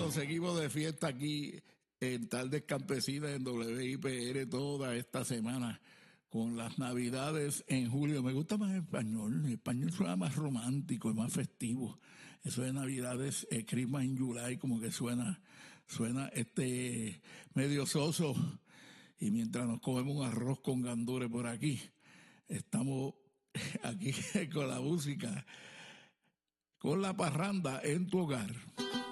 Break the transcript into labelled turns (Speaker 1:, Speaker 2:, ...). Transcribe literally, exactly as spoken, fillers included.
Speaker 1: Bueno, seguimos de fiesta aquí en Tardes Campesinas en W I P R toda esta semana con las Navidades en julio. Me gusta más el español, el español suena más romántico y más festivo. Eso de Navidades, eh, Christmas in July, como que suena, suena este medio soso. Y mientras nos comemos un arroz con gandules por aquí, estamos aquí con la música, con la parranda en tu hogar.